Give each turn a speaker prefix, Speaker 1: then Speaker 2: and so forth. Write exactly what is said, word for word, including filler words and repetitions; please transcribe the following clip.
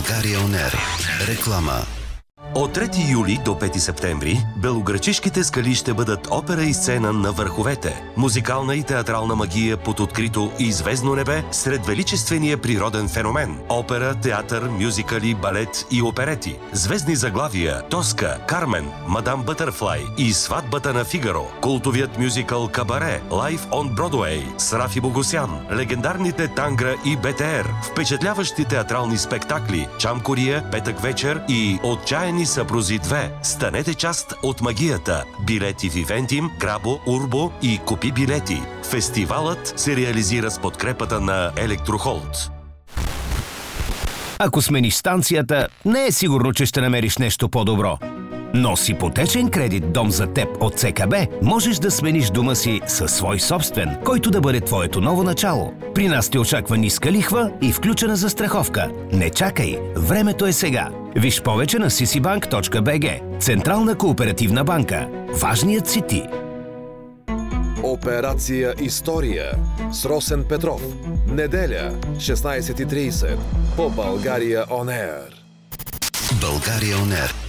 Speaker 1: България он ер. Реклама.
Speaker 2: От трети юли до пети септември белоградчишките скали ще бъдат опера и сцена на върховете. Музикална и театрална магия под открито и звездно небе сред величествения природен феномен. Опера, театър, мюзикали, балет и оперети. Звездни заглавия Тоска, Кармен, Мадам Бътърфлай и Сватбата на Фигаро. Култовият мюзикъл Кабаре, Live on Broadway с Рафи Богосян. Легендарните Тангра и БТР. Впечатляващи театрални спектакли Чамкория, Петък вечер и Отчаяни съпрузи две. Станете част от магията. Билети в Ивентим, Грабо, Урбо и Купи билети. Фестивалът се реализира с подкрепата на Електрохолд.
Speaker 3: Ако смениш станцията, не е сигурно, че ще намериш нещо по-добро. Но с ипотечен кредит «Дом за теб» от ЦКБ можеш да смениш дома си със свой собствен, който да бъде твоето ново начало. При нас те очаква ниска лихва и включена застраховка. Не чакай, времето е сега. Виж повече на си си банк точка би джи. Централна кооперативна банка. Важният си ти.
Speaker 4: Операция История с Росен Петров. Неделя, шестнайсет и трийсет по България он ер.
Speaker 1: България он ер.